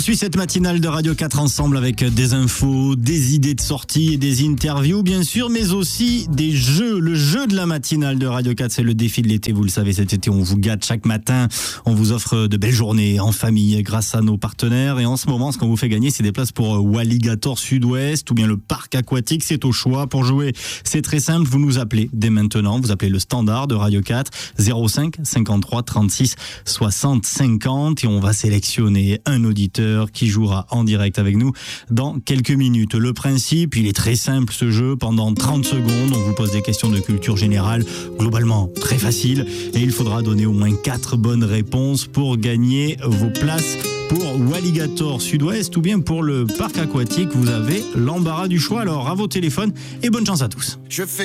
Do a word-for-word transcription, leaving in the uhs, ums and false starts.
poursuit cette matinale de Radio quatre ensemble avec des infos, des idées de sortie et des interviews bien sûr, mais aussi des jeux. Le jeu de la matinale de Radio quatre, c'est le défi de l'été. Vous le savez, cet été, on vous gâte chaque matin. On vous offre de belles journées en famille grâce à nos partenaires. Et en ce moment, ce qu'on vous fait gagner, c'est des places pour Walligator Sud-Ouest ou bien le parc aquatique. C'est au choix. Pour jouer, c'est très simple. Vous nous appelez dès maintenant. Vous appelez le standard de Radio quatre, zéro cinq cinquante-trois trente-six soixante cinquante, et on va sélectionner un auditeur qui jouera en direct avec nous dans quelques minutes. Le principe, il est très simple ce jeu. Pendant trente secondes, on vous pose des questions de culture générale, globalement très facile, et il faudra donner au moins quatre bonnes réponses pour gagner vos places pour Walligator Sud-Ouest ou bien pour le parc aquatique. Vous avez l'embarras du choix. Alors à vos téléphones et bonne chance à tous. Je fais